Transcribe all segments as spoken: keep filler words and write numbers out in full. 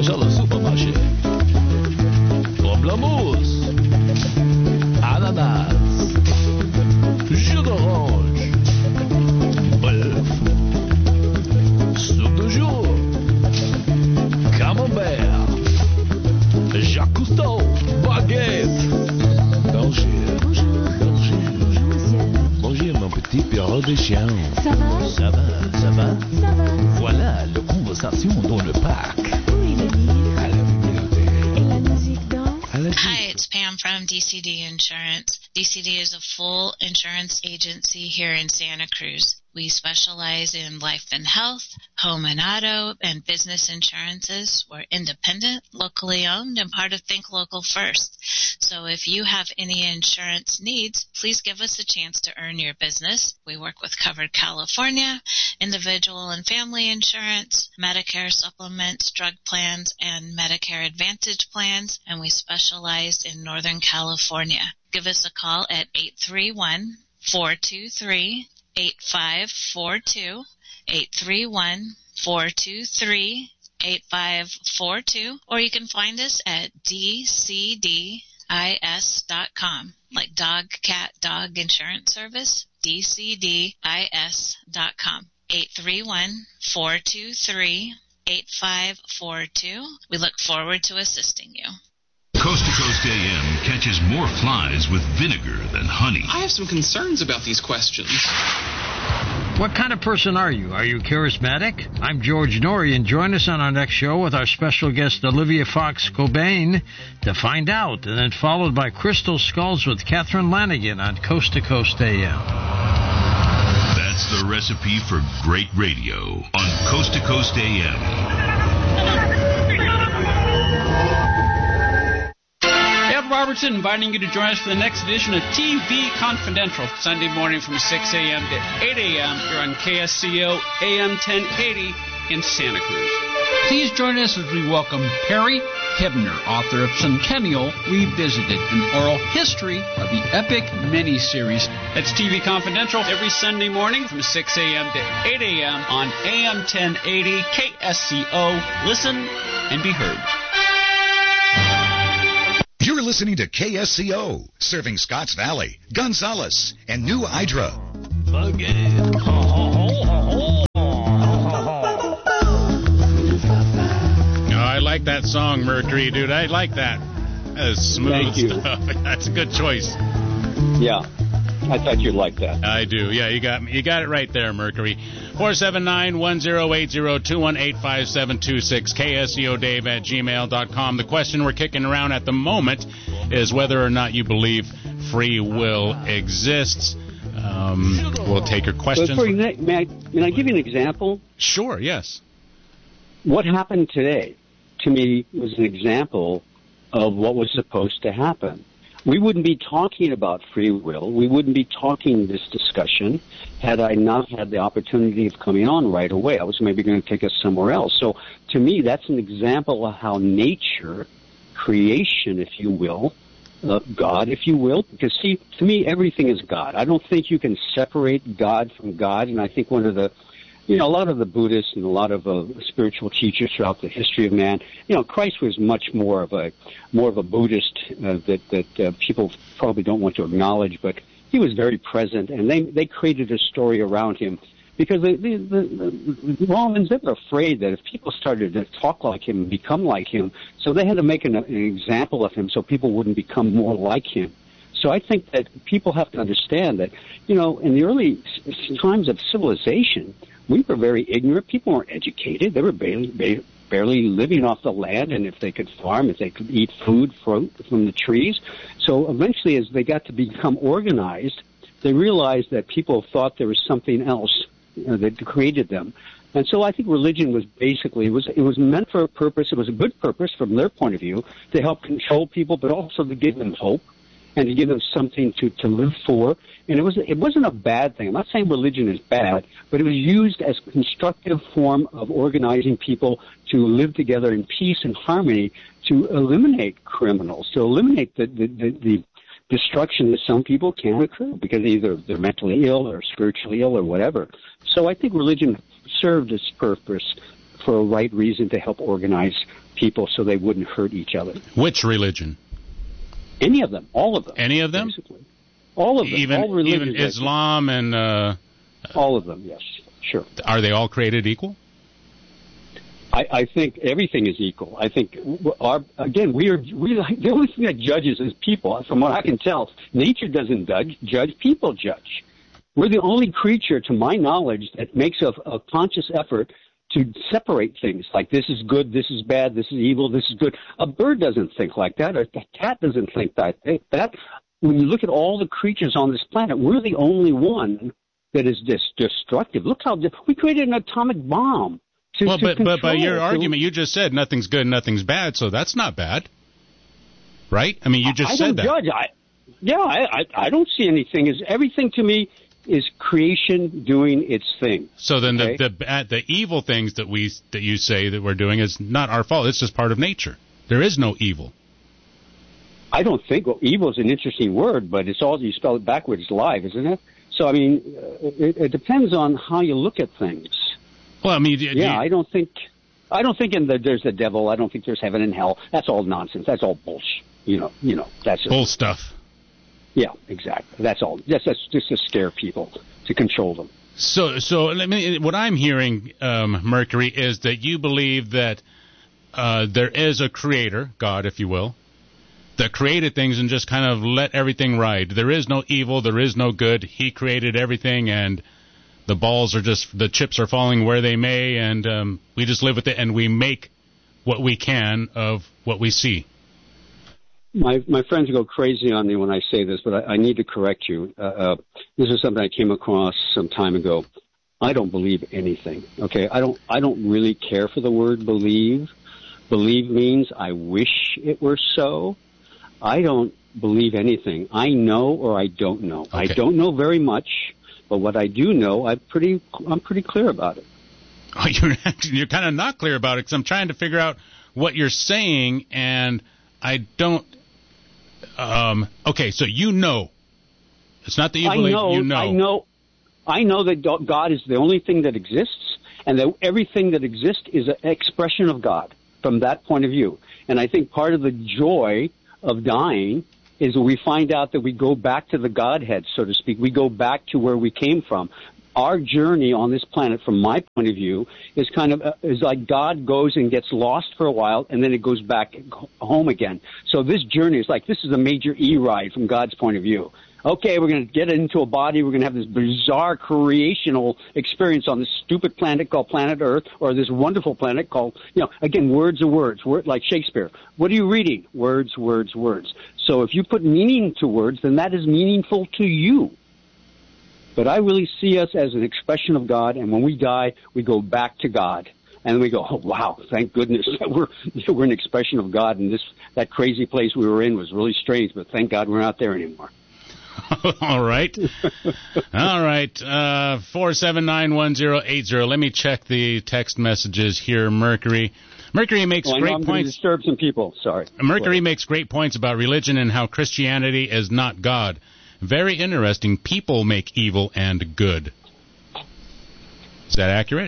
l'achat au supermarché. Pamplemousse, ananas, jus d'orange, bref, soupe de jour, camembert, Jacques Cousteau, baguette. Bonjour. Bonjour. Bonjour. Bonjour, monsieur. Bonjour, mon petit perro de chien. Ça va? Ça va, ça va. Ça va. Voilà la conversation dans le parc. Oui, le livre. À la bibliothèque. Et la musique dans? À la Hi, it's Pam from D C D Insurance. D C D is a full insurance agency here in Santa Cruz. We specialize in life and health, home and auto, and business insurances. We're independent, locally owned, and part of Think Local First. So if you have any insurance needs, please give us a chance to earn your business. We work with Covered California, individual and family insurance, Medicare supplements, drug plans, and Medicare Advantage plans, and we specialize in Northern California. Give us a call at eight three one, four two three, eight five four two, eight three one, four two three, eight five four two, or you can find us at d c d i s dot com, like dog, cat, dog insurance service, d c d i s dot com, eight three one, four two three, eight five four two. We look forward to assisting you. Coast to Coast A M catches more flies with vinegar than honey. I have some concerns about these questions. What kind of person are you? Are you charismatic? I'm George Norrie, and join us on our next show with our special guest Olivia Fox Cobain to find out, and then followed by Crystal Skulls with Catherine Lanigan on Coast to Coast A M. That's the recipe for great radio on Coast to Coast A M. Ed Robertson inviting you to join us for the next edition of T V Confidential, Sunday morning from six a.m. to eight a.m. here on K S C O A M ten eighty in Santa Cruz. Please join us as we welcome Perry Hebner, author of Centennial Revisited, an oral history of the epic miniseries. That's T V Confidential every Sunday morning from six a.m. to eight a.m. on A M ten eighty K S C O. Listen and be heard. You're listening to K S C O, serving Scotts Valley, Gonzales, and New Hydra. Baguette. Ho, ho, ho, ho, ho. Oh, I like that song, Mercury, dude. I like that. That is smooth Thank you. stuff. That's a good choice. Yeah, I thought you'd like that. I do. Yeah, you got me. You got it right there, Mercury. four seven nine, one zero eight zero, two one eight five seven two six, K S E O Dave at gmail dot com. The question we're kicking around at the moment is whether or not you believe free will exists. Um, we'll take your questions. But for, may, I, may I give you an example? Sure, yes. What happened today, to me, was an example of what was supposed to happen. We wouldn't be talking about free will. We wouldn't be talking this discussion had I not had the opportunity of coming on right away. I was maybe going to take us somewhere else. So to me, that's an example of how nature, creation, if you will, uh, God, if you will, because see, to me, everything is God. I don't think you can separate God from God, and I think one of the You know, a lot of the Buddhists and a lot of uh, spiritual teachers throughout the history of man, you know, Christ was much more of a more of a Buddhist uh, that that uh, people probably don't want to acknowledge, but he was very present, and they they created a story around him because the the, the, the Romans, they were afraid that if people started to talk like him and become like him, so they had to make an, an example of him so people wouldn't become more like him. So I think that people have to understand that, you know, in the early times of civilization, we were very ignorant. People weren't educated. They were barely, barely living off the land, and if they could farm, if they could eat food fruit from the trees. So eventually, as they got to become organized, they realized that people thought there was something else you know, that created them. And so I think religion was basically, it was, it was meant for a purpose. It was a good purpose from their point of view to help control people, but also to give them hope and to give them something to, to live for. And it was it wasn't a bad thing. I'm not saying religion is bad, but it was used as a constructive form of organizing people to live together in peace and harmony, to eliminate criminals, to eliminate the, the, the, the destruction that some people can occur because either they're mentally ill or spiritually ill or whatever. So I think religion served its purpose for a right reason to help organize people so they wouldn't hurt each other. Which religion? Any of them, all of them. Any of them? Basically. All of them. Even, all religions, even Islam and... Uh, all of them, yes, sure. Are they all created equal? I, I think everything is equal. I think, our, again, we are we the only thing that judges is people. From what I can tell, nature doesn't judge, judge people judge. We're the only creature, to my knowledge, that makes a, a conscious effort to separate things, like this is good, this is bad, this is evil, this is good. A bird doesn't think like that. A cat doesn't think that. That when you look at all the creatures on this planet, we're the only one that is dis- destructive. Look how we created an atomic bomb. To, well, to but, but by your to, argument, you just said nothing's good, nothing's bad, so that's not bad, right? I mean, you just I said don't that. Judge. I, yeah, I, I, I don't see anything as everything to me is creation doing its thing. So then okay? the the uh, the evil things that we that you say that we're doing is not our fault. It's just part of nature. There is no evil. I don't think well, evil is an interesting word, but it's all you spell it backwards, it's live, isn't it? So I mean, it, it depends on how you look at things. Well, I mean, do, yeah, do you, I don't think, I don't think in the, there's the devil. I don't think there's heaven and hell. That's all nonsense. That's all bullshit. You know, you know, that's just, bull stuff. Yeah, exactly. That's all. That's, that's just to scare people, to control them. So, so let me. What I'm hearing, um, Mercury, is that you believe that uh, there is a creator, God, if you will, that created things and just kind of let everything ride. There is no evil. There is no good. He created everything, and the balls are just, the chips are falling where they may, and um, we just live with it, and we make what we can of what we see. My my friends go crazy on me when I say this, but I, I need to correct you. Uh, uh, this is something I came across some time ago. I don't believe anything. Okay, I don't I don't really care for the word believe. Believe means I wish it were so. I don't believe anything. I know or I don't know. Okay. I don't know very much. But what I do know, I'm pretty, I'm pretty clear about it. Oh, you're you're kind of not clear about it because I'm trying to figure out what you're saying, and I don't. Um, okay, so you know, it's not that you I believe. Know, you know, I know, I know that God is the only thing that exists, and that everything that exists is an expression of God from that point of view. And I think part of the joy of dying is we find out that we go back to the Godhead, so to speak. We go back to where we came from. Our journey on this planet, from my point of view, is kind of uh, is like God goes and gets lost for a while, and then it goes back home again. So this journey is like, this is a major E-ride from God's point of view. Okay, we're going to get into a body. We're going to have this bizarre creational experience on this stupid planet called planet Earth, or this wonderful planet called, you know, again, words are words, word, like Shakespeare. What are you reading? Words, words, words. So if you put meaning to words, then that is meaningful to you. But I really see us as an expression of God, and when we die, we go back to God. And we go, oh, wow, thank goodness that we're, we're an expression of God, and this that crazy place we were in was really strange, but thank God we're not there anymore. All right. All right. Uh, four seven nine one zero eight zero. Let me check the text messages here, Mercury. Mercury makes well, I great know I'm points. Disturb some people. Sorry. Mercury makes great points about religion and how Christianity is not God. Very interesting. People make evil and good. Is that accurate?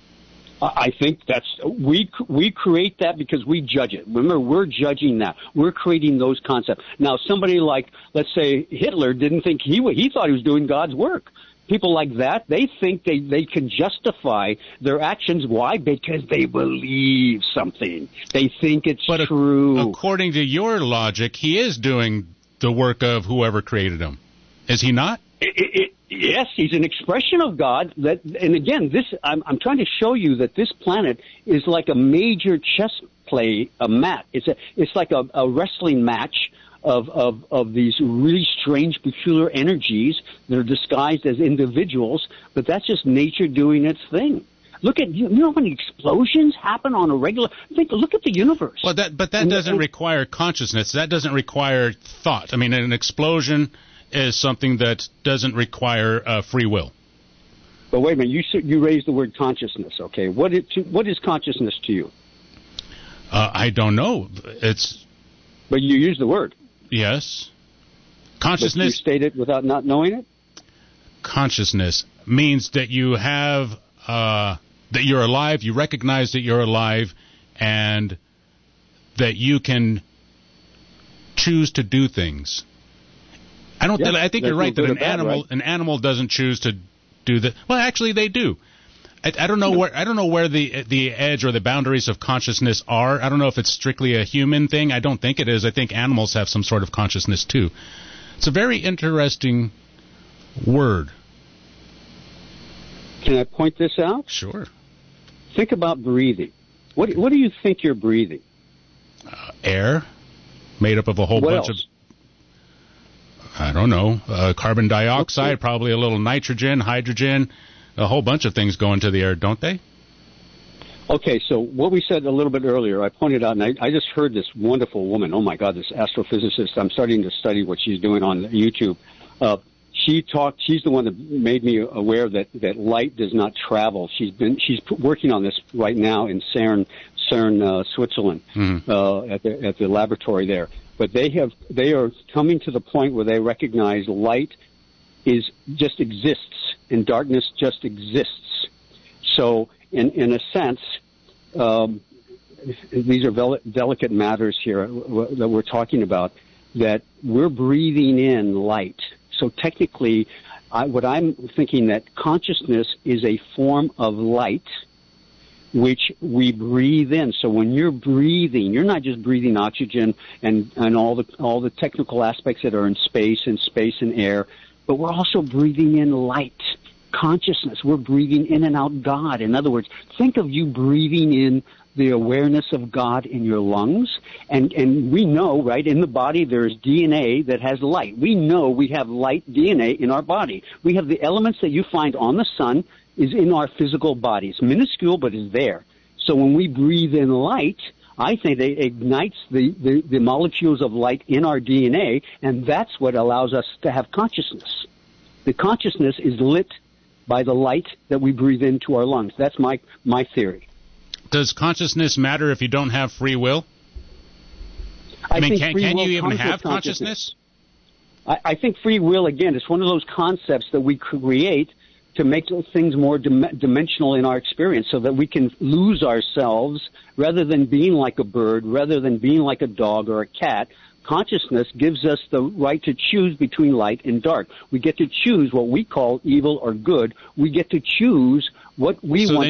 I think that's we we create that because we judge it. Remember, we're judging that. We're creating those concepts. Now, somebody like, let's say, Hitler didn't think he he thought he was doing God's work. People like that, they think they, they can justify their actions. Why? Because they believe something. They think it's but true. A, according to your logic, he is doing the work of whoever created him. Is he not? It, it, yes, he's an expression of God. That, and again, this I'm, I'm trying to show you that this planet is like a major chess play, a mat. It's a it's like a, a wrestling match of, of of these really strange, peculiar energies that are disguised as individuals. But that's just nature doing its thing. Look at you know how many explosions happen on a regular. Think, look at the universe. Well, that but that and, doesn't and, require consciousness. That doesn't require thought. I mean, an explosion is something that doesn't require uh, free will. But wait a minute, you you raised the word consciousness. Okay, what is what is consciousness to you? Uh, I don't know. It's. But you use the word. Yes. Consciousness. But you state it without not knowing it. Consciousness means that you have uh, that you're alive, you recognize that you're alive, and that you can choose to do things. I don't. Yeah, th- I think you're right no that good an or bad, animal right? an animal doesn't choose to do that. Well, actually, they do. I, I don't know where I don't know where the the edge or the boundaries of consciousness are. I don't know if it's strictly a human thing. I don't think it is. I think animals have some sort of consciousness too. It's a very interesting word. Can I point this out? Sure. Think about breathing. What what do you think you're breathing? Uh, air, made up of a whole What bunch else? of. I don't know, uh, carbon dioxide, Okay. probably a little nitrogen, hydrogen, a whole bunch of things go into the air, don't they? Okay, so what we said a little bit earlier, I pointed out, and I, I just heard this wonderful woman, oh my God, this astrophysicist, I'm starting to study what she's doing on YouTube. Uh, she talked, she's the one that made me aware that, that light does not travel. She's been, she's working on this right now in CERN, CERN, uh, Switzerland, Mm-hmm. uh, at the, at the laboratory there. But they have, they are coming to the point where they recognize light is, just exists, and darkness just exists. So, in, in a sense, um, these are vel- delicate matters here w- that we're talking about, that we're breathing in light. So technically, I, what I'm thinking that consciousness is a form of light which we breathe in. So when you're breathing, you're not just breathing oxygen and, and all the all the technical aspects that are in space and space and air, but we're also breathing in light, consciousness. We're breathing in and out God. In other words, think of you breathing in the awareness of God in your lungs. And, and we know, right, in the body there's D N A that has light. We know we have light D N A in our body. We have the elements that you find on the sun is in our physical body. It's minuscule, but it's there. So when we breathe in light, I think it ignites the, the, the molecules of light in our D N A, and that's what allows us to have consciousness. The consciousness is lit by the light that we breathe into our lungs. That's my, my theory. Does consciousness matter if you don't have free will? I, I mean, think can, free can will you even comes with have consciousness? I, I think free will, again, is one of those concepts that we create to make things more dim- dimensional in our experience so that we can lose ourselves rather than being like a bird, rather than being like a dog or a cat. Consciousness gives us the right to choose between light and dark. We get to choose what we call evil or good. We get to choose what we So want